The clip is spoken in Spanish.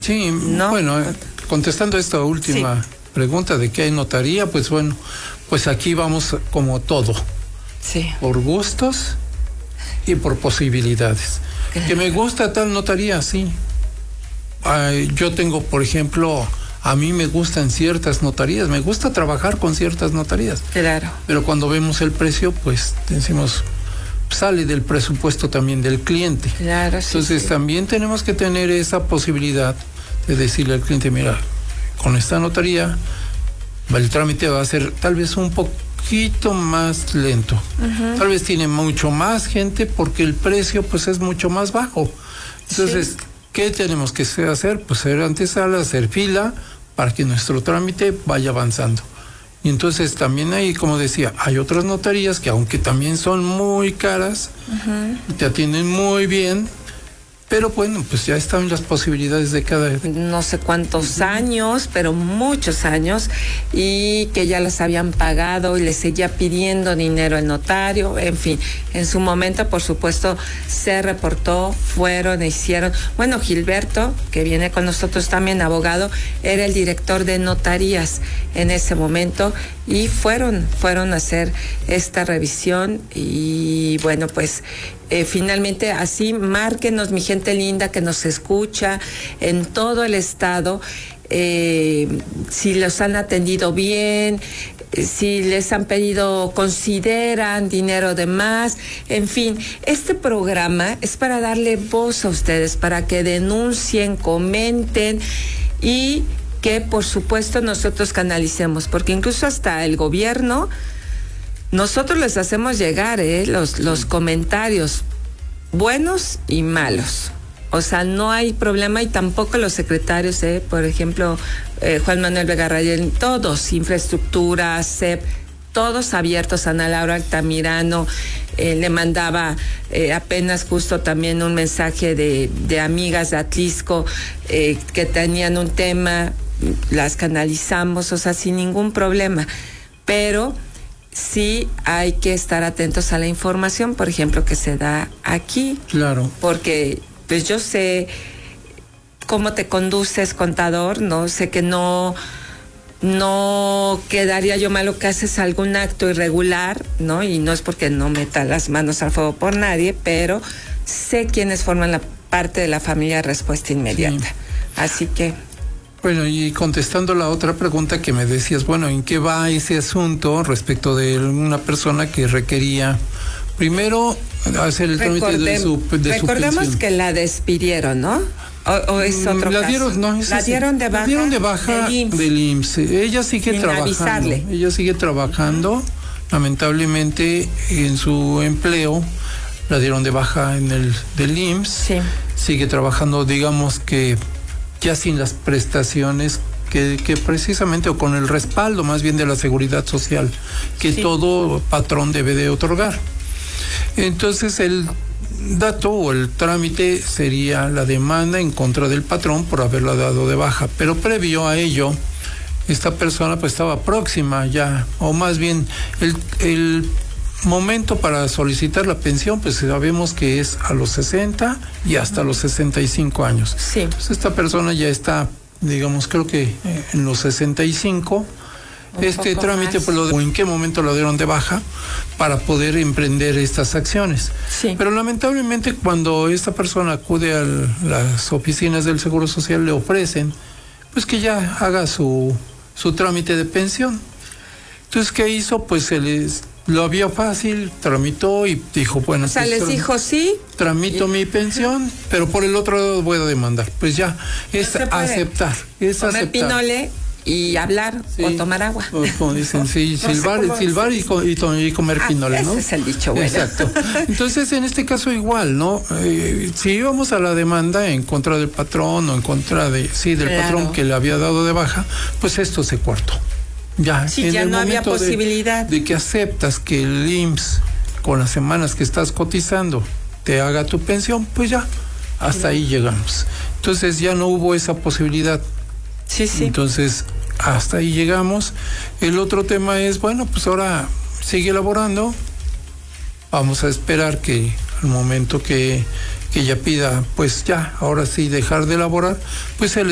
Sí, ¿no? Bueno, contestando esta última pregunta de qué hay notaría, pues bueno, pues aquí vamos como todo. Sí. Por gustos y por posibilidades. Que me gusta tal notaría, sí. Yo tengo, por ejemplo, a mí me gustan ciertas notarías, me gusta trabajar con ciertas notarías. Claro. Pero cuando vemos el precio, pues decimos, sale del presupuesto también del cliente. Claro, Entonces también tenemos que tener esa posibilidad de decirle al cliente, mira, con esta notaría el trámite va a ser tal vez un poquito más lento. Tal vez tiene mucho más gente porque el precio pues es mucho más bajo. Entonces, ¿qué tenemos que hacer? Pues hacer antesala, hacer fila para que nuestro trámite vaya avanzando. Y entonces también hay, como decía, hay otras notarías que aunque también son muy caras, te atienden muy bien, pero bueno, pues ya están las posibilidades de cada... No sé cuántos años, pero muchos años, y que ya las habían pagado y les seguía pidiendo dinero el notario, en fin, en su momento, por supuesto, se reportó, fueron e hicieron. Bueno, Gilberto, que viene con nosotros también, abogado, era el director de notarías en ese momento, y fueron a hacer esta revisión, y bueno, pues finalmente así, márquenos, mi gente linda que nos escucha en todo el estado, si los han atendido bien, si les han pedido, consideran dinero de más, en fin, este programa es para darle voz a ustedes, para que denuncien, comenten y que por supuesto nosotros canalicemos, porque incluso hasta el gobierno, nosotros les hacemos llegar los comentarios buenos y malos. O sea, no hay problema, y tampoco los secretarios, por ejemplo, Juan Manuel Vega Rayel, todos, infraestructura, CEP, todos abiertos. Ana Laura Altamirano le mandaba apenas justo también un mensaje de amigas de Atlisco que tenían un tema, las canalizamos, o sea, sin ningún problema. Pero sí hay que estar atentos a la información, por ejemplo, que se da aquí. Claro. Porque pues yo sé cómo te conduces, contador, ¿no? Sé que no quedaría yo malo que haces algún acto irregular, ¿no? Y no es porque no meta las manos al fuego por nadie, pero sé quiénes forman la parte de la familia de respuesta inmediata. Sí. Así que... Bueno, y contestando la otra pregunta que me decías, bueno, ¿en qué va ese asunto respecto de una persona que requería primero hacer el trámite de su recordemos pensión? Que la despidieron, ¿no? ¿O es otro caso? La dieron de baja. La dieron de baja del IMSS. Ella sigue trabajando. Avisarle. Ella sigue trabajando. Lamentablemente en su empleo la dieron de baja del IMSS. Sí. Sigue trabajando, digamos que ya sin las prestaciones que precisamente, o con el respaldo más bien de la seguridad social, que todo patrón debe de otorgar. Entonces el dato o el trámite sería la demanda en contra del patrón por haberla dado de baja, pero previo a ello, esta persona pues estaba próxima ya, o más bien el momento para solicitar la pensión, pues sabemos que es a los 60 y hasta los 65 años. Sí. Pues esta persona ya está, digamos, creo que en los 65. Este trámite, pues, ¿en qué momento lo dieron de baja para poder emprender estas acciones? Sí. Pero lamentablemente cuando esta persona acude a las oficinas del Seguro Social, le ofrecen pues que ya haga su trámite de pensión. Entonces, ¿qué hizo? Pues lo vio fácil, tramitó y dijo, bueno... O sea, pues, les dijo sí. Tramito mi pensión, pero por el otro lado voy a demandar. Pues ya, es aceptar. Es comer aceptar. pinole y hablar o tomar agua. O como dicen, sí, silbar y comer pinole, ¿no? Ese es el dicho bueno. Exacto. Entonces, en este caso igual, ¿no? Si íbamos a la demanda en contra del patrón o en contra del patrón que le había dado de baja, pues esto se cortó. Ya, sí, ya no había posibilidad de que aceptas que el IMSS con las semanas que estás cotizando te haga tu pensión, pues ya, hasta ahí llegamos. Entonces ya no hubo esa posibilidad. Sí. Entonces hasta ahí llegamos. El otro tema es, bueno, pues ahora sigue elaborando. Vamos a esperar que al momento que ella pida, pues ya, ahora sí dejar de elaborar, pues se le